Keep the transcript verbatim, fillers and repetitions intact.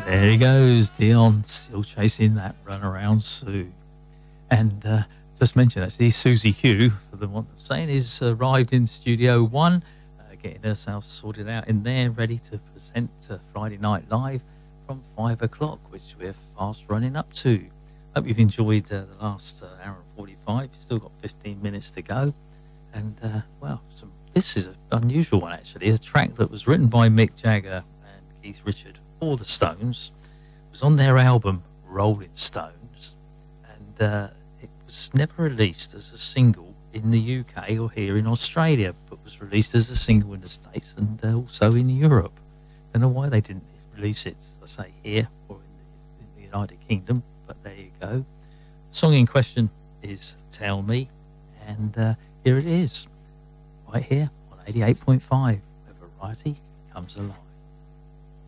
There he goes, Dion, still chasing that runaround Sue. And uh, just mentioned, actually, Susie Q, for the want of saying, is arrived in Studio One, uh, getting herself sorted out in there, ready to present uh, Friday Night Live from five o'clock, which we're fast running up to. Hope you've enjoyed uh, the last uh, hour and forty-five. You've still got fifteen minutes to go. And, uh, well, some, this is an unusual one, actually. A track that was written by Mick Jagger and Keith Richards for the Stones. It was on their album Rolling Stones, and uh, it was never released as a single in the U K or here in Australia, but was released as a single in the States and uh, also in Europe. Don't know why they didn't release it, as I say, here or in the, in the United Kingdom, but there you go. The song in question is Tell Me, and uh, here it is, right here on eighty-eight point five, where variety comes along.